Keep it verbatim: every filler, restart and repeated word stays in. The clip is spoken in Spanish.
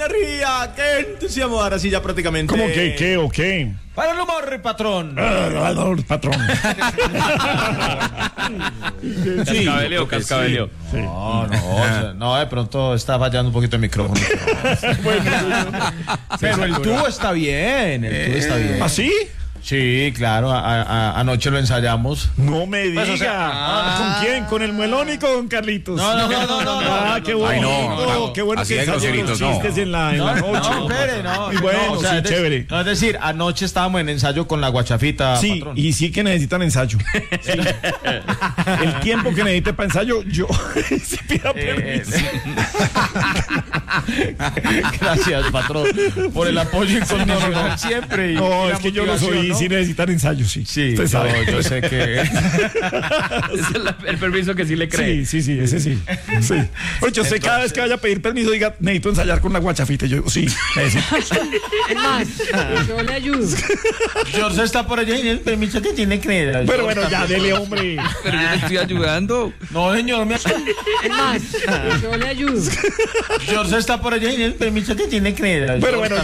energía, qué entusiasmo. Ahora sí, ya prácticamente. ¿Cómo que qué o qué? Para el humor, patrón. Ah, patrón. Sí, Cascabeleo, cascabeleo. Sí. No, no, o sea, no, de pronto está fallando un poquito el micrófono. Pero el tubo está bien, el tubo está bien. ¿Ah, sí? Sí, claro, a- a- anoche lo ensayamos. No me diga. Pues, o sea, Ah, ¿con quién? ¿Con el muelón y con Carlitos? No, no, no, no, no, no. Ah, qué bueno. Ay, no, no. Qué bueno Así que de ensayan los groseritos, no. chistes en la, en la noche. No, espere, no. Y bueno, no, o sea, sí, es de- chévere. No, es decir, anoche estábamos en ensayo con la guachafita, Sí, patrón. y sí que necesitan ensayo. Sí. El tiempo que necesite para ensayo, yo sí pida Eh, permiso. Gracias, patrón, por el apoyo incondicional siempre. Y, No, y la es que yo lo motivación, soy y ¿no? sí necesitan ensayo, sí. Sí, Usted yo, sabe. yo sé que... Ese es la- el permiso que sí le cree. Sí, sí, sí, ese sí. sí. Pues yo sé, cada vez que vaya a pedir permiso, diga, necesito ensayar con la guachafita. Y yo digo, sí, necesito. Es más, yo le ayudo. George está por allá y el permiso que tiene que dar. Pero bueno, ya, dele, hombre. Pero yo le estoy ayudando. No, señor, me... Es más, yo le ayudo. George está por allá y el permiso que tiene que dar. Pero bueno,